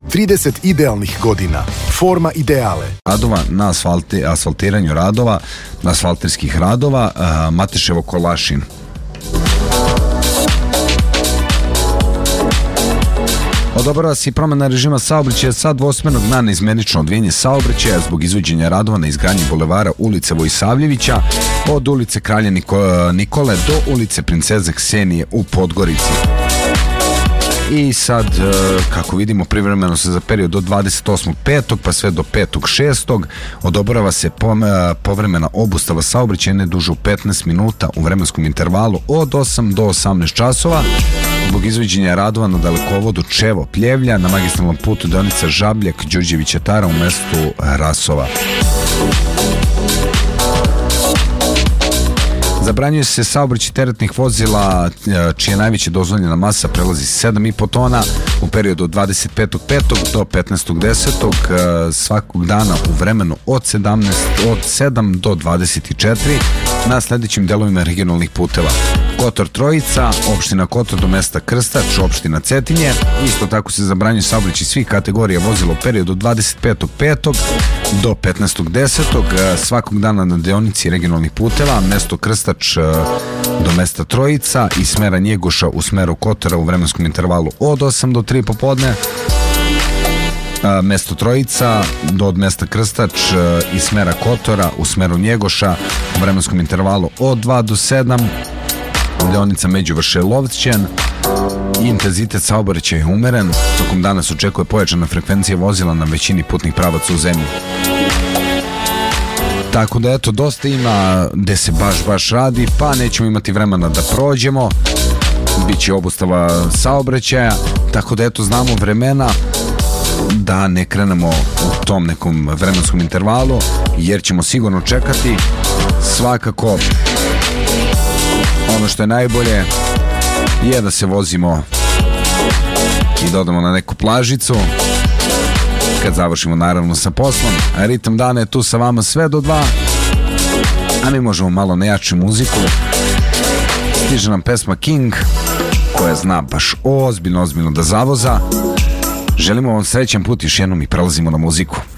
30 idealnih godina. Forma ideale. Radova na asfaltiranju radova, asfalterskih radova, Mateševo Kolašin. Odobrava se i promjena režima saobraćaja sa dvosmernog na neizmenično odvijenje saobraćaja zbog izvođenja radova na izgradnji bulevara ulice Vojsavljevića od ulice Kralja Nikole do ulice Princeze Ksenije u Podgorici. I sad, kako vidimo, privremeno se za period do 28.5. pa sve do 5.6. odobrava se povremena obustava saobraćaja ne duže u 15 minuta u vremenskom intervalu od 8 do 18 časova zbog izvođenja radova na dalekovodu Čevo-Pljevlja na magistralnom putu deonica Žabljak-Đurđevića Tara u mestu Rasova. Zabranjuje se saobraćaj teretnih vozila čija najveća dozvoljena masa prelazi 7,5 tona u periodu od 25.5. do 15.10. svakog dana u vremenu od 7 do 24 na sljedećim delovima regionalnih puteva: Kotor Trojica, opština Kotor do mesta Krstač, opština Cetinje. Isto tako se zabranjuje saobraćaj svih kategorija vozila u periodu od 25.5. do 15.10. svakog dana na deonici regionalnih puteva mesto Krstač do mesta Trojica i smera Njegoša u smeru Kotora u vremenskom intervalu od 8 do 3 popodne, mesto Trojica od mesta Krstač i smera Kotora u smeru Njegoša u vremenskom intervalu od 2 do 7, deonica Međuvršje-Lovćen. Intenzitet saobraćaja je umeren, tokom dana se očekuje pojačana frekvencija vozila na većini putnih pravaca u zemlji. Tako da eto, dosta ima gde se baš radi, pa nećemo imati vremena da prođemo, biće obustava saobraćaja, tako da eto, znamo vremena da ne krenemo u tom nekom vremenskom intervalu, jer ćemo sigurno čekati. Svakako ono što je najbolje je da se vozimo i da odemo na neku plažicu kad završimo naravno sa poslom. Ritam dana je tu sa vama sve do 2, a mi možemo malo na jaču muziku. Stiže nam pesma King koja zna baš ozbiljno da zavoza. Želimo vam srećan put još jednom i prelazimo na muziku.